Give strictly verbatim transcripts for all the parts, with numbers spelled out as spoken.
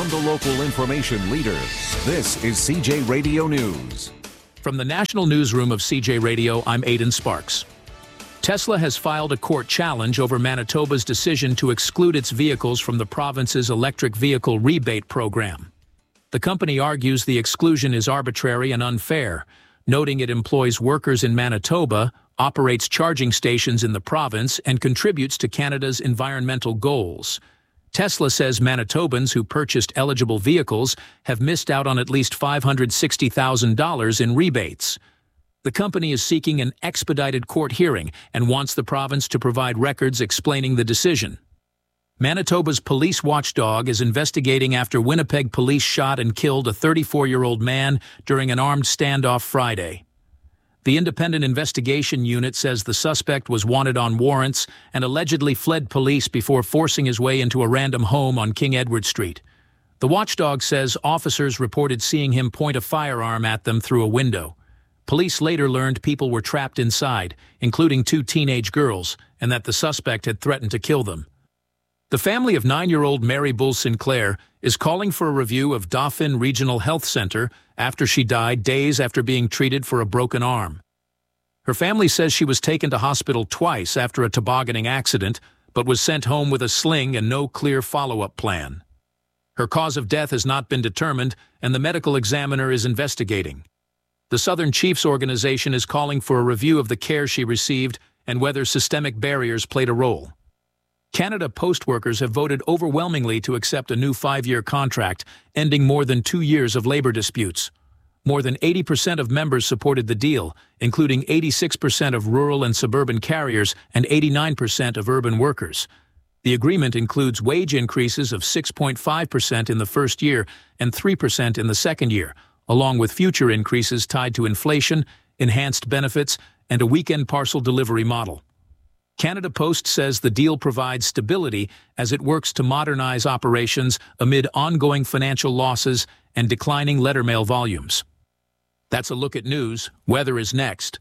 From the local information leader, this is C J Radio News. From the National Newsroom of C J Radio, I'm Aidan Sparks. Tesla has filed a court challenge over Manitoba's decision to exclude its vehicles from the province's electric vehicle rebate program. The company argues the exclusion is arbitrary and unfair, noting it employs workers in Manitoba, operates charging stations in the province, and contributes to Canada's environmental goals. Tesla says Manitobans who purchased eligible vehicles have missed out on at least five hundred sixty thousand dollars in rebates. The company is seeking an expedited court hearing and wants the province to provide records explaining the decision. Manitoba's police watchdog is investigating after Winnipeg police shot and killed a thirty-four-year-old man during an armed standoff Friday. The Independent Investigation Unit says the suspect was wanted on warrants and allegedly fled police before forcing his way into a random home on King Edward Street. The watchdog says officers reported seeing him point a firearm at them through a window. Police later learned people were trapped inside, including two teenage girls, and that the suspect had threatened to kill them. The family of nine-year-old Mary Bull Sinclair is calling for a review of Dauphin Regional Health Center after she died days after being treated for a broken arm. Her family says she was taken to hospital twice after a tobogganing accident, but was sent home with a sling and no clear follow-up plan. Her cause of death has not been determined, and the medical examiner is investigating. The Southern Chiefs organization is calling for a review of the care she received and whether systemic barriers played a role. Canada Post workers have voted overwhelmingly to accept a new five-year contract, ending more than two years of labor disputes. More than eighty percent of members supported the deal, including eighty-six percent of rural and suburban carriers and eighty-nine percent of urban workers. The agreement includes wage increases of six point five percent in the first year and three percent in the second year, along with future increases tied to inflation, enhanced benefits, and a weekend parcel delivery model. Canada Post says the deal provides stability as it works to modernize operations amid ongoing financial losses and declining letter mail volumes. That's a look at news. Weather is next.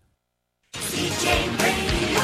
C J Radio,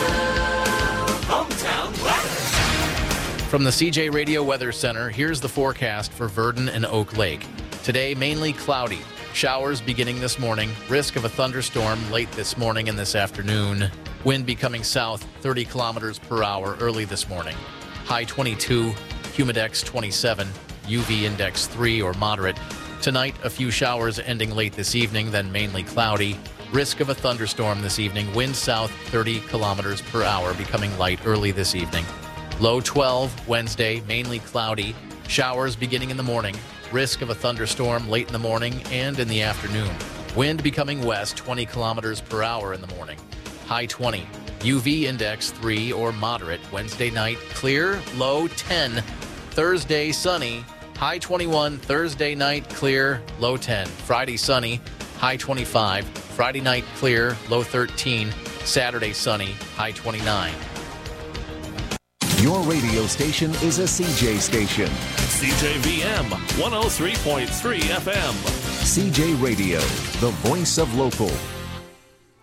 hometown weather. From the C J Radio Weather Center, here's the forecast for Virden and Oak Lake. Today, mainly cloudy. Showers beginning this morning. Risk of a thunderstorm late this morning and this afternoon. Wind becoming south thirty kilometers per hour early this morning. High twenty-two, humidex twenty-seven, U V index three or moderate. Tonight, a few showers ending late this evening, then mainly cloudy. Risk of a thunderstorm this evening. Wind south thirty kilometers per hour, becoming light early this evening. Low twelve, Wednesday, mainly cloudy. Showers beginning in the morning. Risk of a thunderstorm late in the morning and in the afternoon. Wind becoming west twenty kilometers per hour in the morning. High twenty. U V index three or moderate. Wednesday night, clear. Low ten. Thursday, sunny. High twenty-one. Thursday night, clear. Low ten. Friday, sunny. High twenty-five. Friday night, clear. Low thirteen. Saturday, sunny. High twenty-nine. Your radio station is a C J station. C J V M one oh three point three F M. C J Radio, the voice of local.